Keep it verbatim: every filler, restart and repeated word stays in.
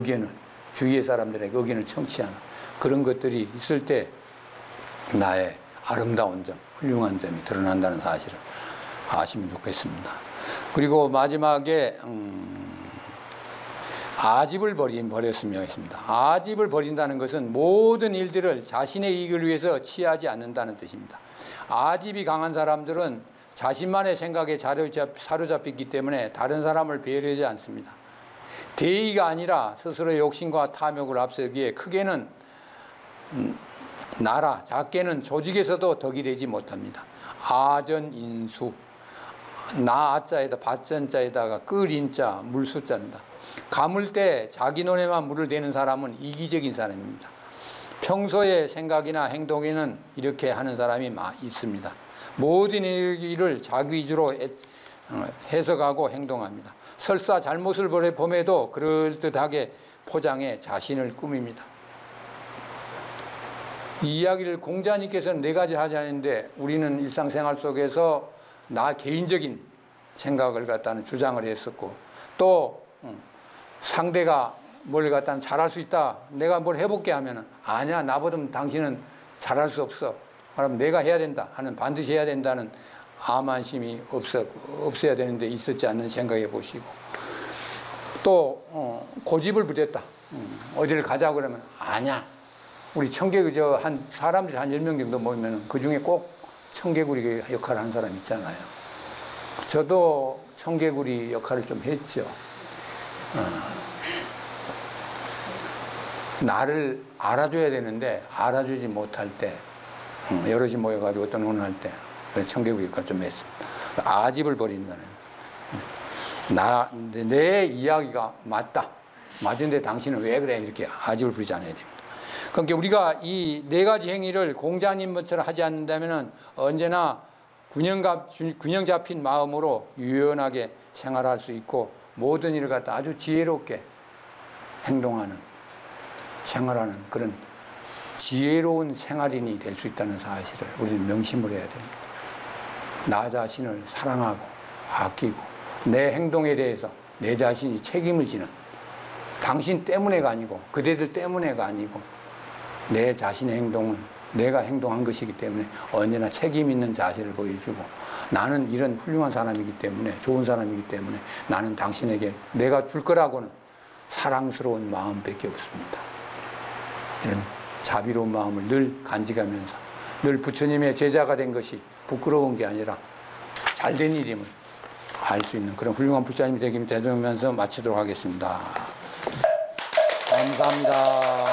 의견을, 주위의 사람들에게 의견을 청취하는 그런 것들이 있을 때 나의 아름다운 점, 훌륭한 점이 드러난다는 사실을 아시면 좋겠습니다. 그리고 마지막에 음, 아집을 버린, 버렸으면 하겠습니다. 아집을 버린다는 것은 모든 일들을 자신의 이익을 위해서 취하지 않는다는 뜻입니다. 아집이 강한 사람들은 자신만의 생각에 사로잡혔기 때문에 다른 사람을 배려하지 않습니다. 대의가 아니라 스스로의 욕심과 탐욕을 앞세우기에 크게는 음, 나라, 작게는 조직에서도 덕이 되지 못합니다. 아전인수, 나자에다 밭전자에다가 끌인자, 물수자입니다. 가물 때 자기 눈에만 물을 대는 사람은 이기적인 사람입니다. 평소의 생각이나 행동에는 이렇게 하는 사람이 있습니다. 모든 일을 자기 위주로 해석하고 행동합니다. 설사 잘못을 범해도 그럴듯하게 포장해 자신을 꾸밉니다. 이 이야기를 공자님께서는 네 가지를 하자는데 우리는 일상생활 속에서 나 개인적인 생각을 갖다는 주장을 했었고, 또 상대가 뭘 갖다는 잘할 수 있다, 내가 뭘 해볼게 하면은 아니야, 나보다 당신은 잘할 수 없어, 그럼 내가 해야 된다 하는, 반드시 해야 된다는 암안심이 없어, 없어야 되는데 있었지 않는 생각해 보시고, 또 어, 고집을 부렸다. 음, 어디를 가자고 그러면 아니야, 우리 청개구리 저 한 사람들이 한 열 명 정도 모이면 그 중에 꼭 청개구리 역할을 하는 사람 있잖아요. 저도 청개구리 역할을 좀 했죠. 어. 나를 알아줘야 되는데 알아주지 못할 때, 음, 여럿이 모여가지고 어떤 논의할 때 청개구리 역할을 좀 했습니다. 아집을 버린다는, 나, 내 이야기가 맞다, 맞은데 당신은 왜 그래, 이렇게 아집을 부리지 않아야 됩니다. 그러니까 우리가 이 네 가지 행위를 공자님처럼 하지 않는다면 언제나 균형, 균형 잡힌 마음으로 유연하게 생활할 수 있고 모든 일을 갖다 아주 지혜롭게 행동하는, 생활하는 그런 지혜로운 생활인이 될 수 있다는 사실을 우리는 명심을 해야 됩니다. 나 자신을 사랑하고 아끼고 내 행동에 대해서 내 자신이 책임을 지는, 당신 때문에가 아니고 그대들 때문에가 아니고 내 자신의 행동은 내가 행동한 것이기 때문에 언제나 책임 있는 자세를 보여주고, 나는 이런 훌륭한 사람이기 때문에, 좋은 사람이기 때문에 나는 당신에게 내가 줄 거라고는 사랑스러운 마음밖에 없습니다. 이런 자비로운 마음을 늘 간직하면서 늘 부처님의 제자가 된 것이 부끄러운 게 아니라 잘된 일임을 알 수 있는 그런 훌륭한 불자님이 되기를 되면서 마치도록 하겠습니다. 감사합니다.